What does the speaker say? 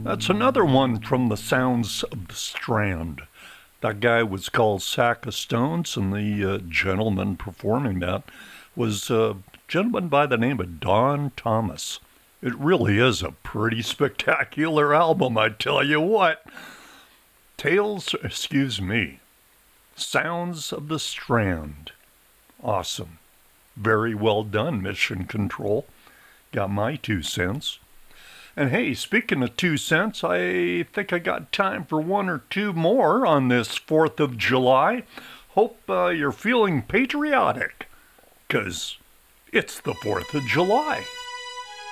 That's another one from the Sounds of the Strand. That guy was called Sack of Stones, and the gentleman performing that was a gentleman by the name of Don Thomas. It really is a pretty spectacular album, I tell you what. Sounds of the Strand. Awesome. Very well done, Mission Control. Got my 2 cents. And hey, speaking of 2 cents, I think I got time for one or two more on this 4th of July. Hope you're feeling patriotic, 'cause it's the 4th of July.